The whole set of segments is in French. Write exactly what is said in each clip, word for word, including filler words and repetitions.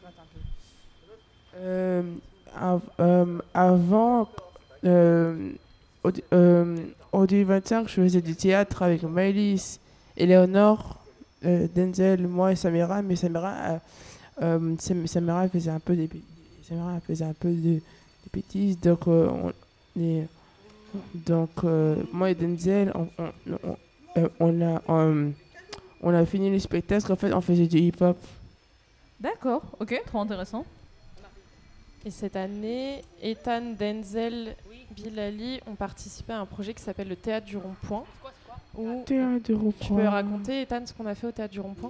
Euh, av- euh, avant, euh, au, euh, au deux mille vingt-cinq, je faisais du théâtre avec Maëlys, Éléonore, euh, Denzel, moi et Samira. Mais Samira, euh, euh, Sam- Samira faisait un peu des, bê- Samira faisait un peu de, de bêtises. Donc, euh, on, et- donc euh, moi et Denzel, on, on, on, euh, on a, euh, on a fini le spectacle. En fait, on faisait du hip-hop. D'accord, ok, trop intéressant. Et cette année, Ethan, Denzel, Bilali ont participé à un projet qui s'appelle le Théâtre du Rond-Point. Où Théâtre de tu peux reprendre. raconter, Ethan, ce qu'on a fait au Théâtre du Rond-Point?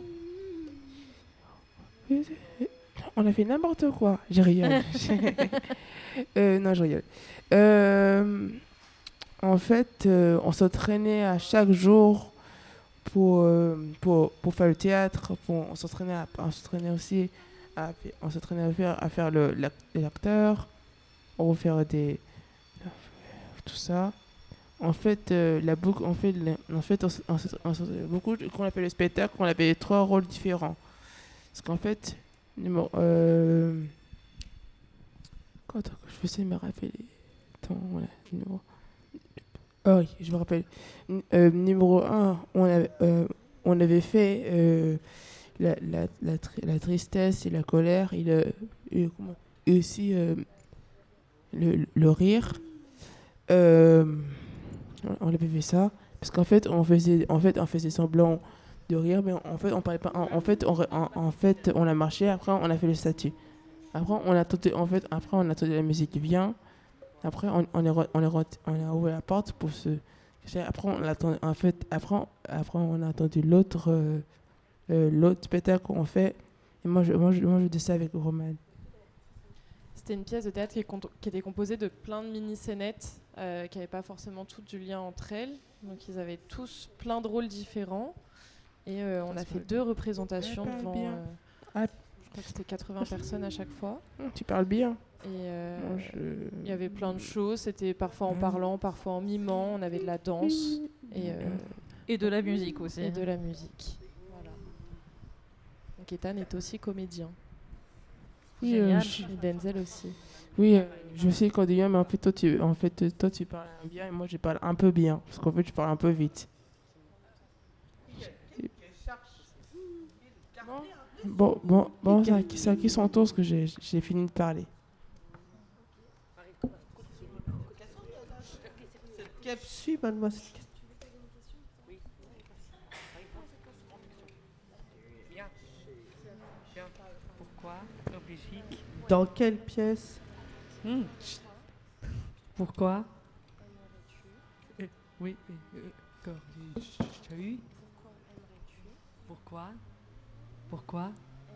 On a fait n'importe quoi. J'ai rigole. Euh, non, je rigole. Euh, en fait, euh, on s'entraînait à chaque jour pour, euh, pour, pour faire le théâtre. Pour, on s'entraînait à- on s'entraînait aussi à, fa- on s'entraînait à faire, à faire le, l'ac- l'acteur, on va faire des, tout ça. En fait, euh, la boucle, en fait, la- en fait, on, s- on s- on s- beaucoup qu'on appelle le spectacle, on avait trois rôles différents. Parce qu'en fait, numéro, euh, quand attends, je vais essayer de me rappeler. Attends, voilà, numéro. Ah oui, je me rappelle. N- euh, numéro un, on avait, euh, on avait fait euh, la, la, la, tri- la tristesse et la colère et, le, et, comment- et aussi euh, le, le rire. Euh, on avait fait ça. Parce qu'en fait, on faisait, en fait, on faisait semblant de rire, mais en fait, on parlait pas. En, en fait, on, re- en, en fait, on a marché, après, on a fait le statut. Après, on a tenté, en fait, après, on a tenté la musique qui vient. Après, on, on, est, re- on, est re- on a ouvert la porte pour se. Après, on a attendu, en fait, après, après, on a attendu l'autre, euh, euh, l'autre spectacle qu'on fait. Et moi, je, moi, je, moi, je dis ça avec Roman. C'était une pièce de théâtre qui, est cont- qui était composée de plein de mini-scénettes euh, qui n'avaient pas forcément toutes du lien entre elles. Donc ils avaient tous plein de rôles différents. Et euh, on a fait deux représentations Ouais, parle devant, bien. euh, Ah. je crois que c'était quatre-vingts personnes à chaque fois. Tu parles bien. Et euh, Moi, je- il y avait plein de choses. C'était parfois en Mm. parlant, parfois en mimant. On avait de la danse et, euh, Et de la musique aussi. et de la musique. Voilà. Donc Ethan est aussi comédien. Oui, euh, Génial. je- Et Denzel aussi. oui, euh, je sais qu'on dit bien, mais en fait, toi, tu, en fait, euh, toi, tu parles bien et moi, je parle un peu bien. Parce qu'en fait, je parle un peu vite. Bon, bon, bon, ça, qui- ça qui son tour, parce que j'ai j'ai fini de parler. Capsule, mademoiselle. Pourquoi en Belgique? Dans quelle pièce? Hmm. Pourquoi? Euh, Oui, euh, euh, d'accord. Tu as eu? Pourquoi? Pourquoi?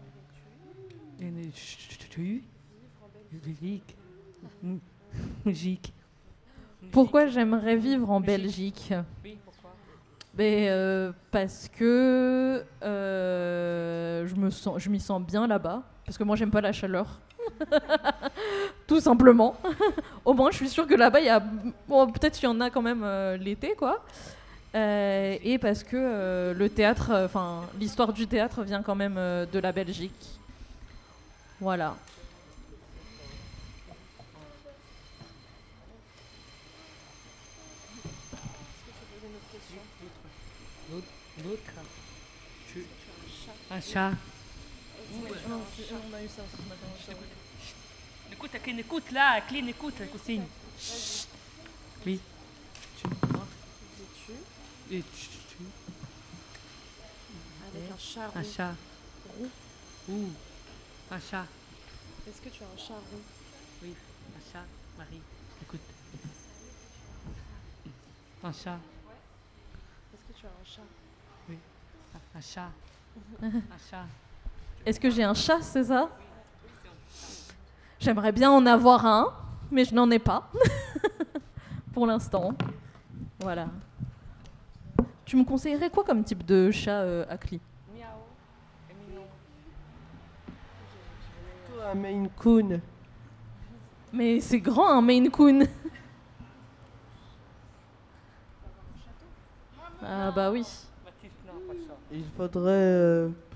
Tu as eu? Belgique. Hmm. Belgique. Pourquoi j'aimerais vivre en Belgique? Oui, pourquoi? Ben, euh, parce que euh, je me sens, je m'y sens bien là-bas. Parce que moi, j'aime pas la chaleur. Tout simplement. Au moins, je suis sûre que là-bas, il y a. Bon, peut-être qu'il y en a quand même euh, l'été, quoi. Euh, et parce que euh, le théâtre, enfin, l'histoire du théâtre vient quand même euh, de la Belgique. Voilà. L'autre, l'autre. Tu... Un chat. On a eu ça ce matin. Écoute, Clean, écoute là, Clean, écoute, cousine. Oui. Tu Et tu, tu- Avec un chat roux. Un chat. Roux. Ouh. Un chat. Est-ce que tu as un chat roux? Oui, un chat. Marie, écoute. Un chat. Est-ce que tu as un chat? Oui. Un, un chat. Un chat. Est-ce que j'ai un chat, c'est ça? J'aimerais bien en avoir un, mais je n'en ai pas. Pour l'instant. Voilà. Tu me conseillerais quoi comme type de chat, euh, Akli? Miaou. Et mignon. Plutôt un Maine Coon. Mais c'est grand, un Maine Coon. Ah bah oui. Baptiste, non, pas ça. Il faudrait euh,